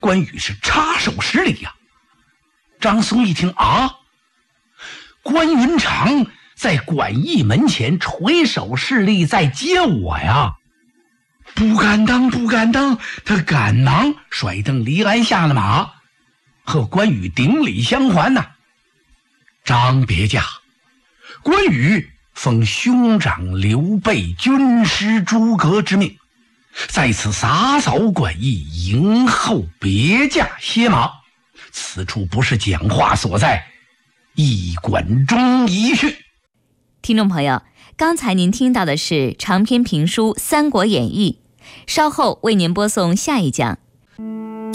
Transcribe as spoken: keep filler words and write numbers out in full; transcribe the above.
关羽是插手施礼呀、啊。张松一听啊，关云长在馆驿门前垂手侍立，在接我呀！不敢当，不敢当！他赶忙甩蹬离鞍下了马，和关羽顶礼相还呐、啊。张别驾，关羽奉兄长刘备军师诸葛之命，在此洒扫馆驿，迎候别驾歇马。此处不是讲话所在，驿馆中一叙。 听众朋友，刚才您听到的是长篇评书《三国演义》，稍后为您播送下一讲。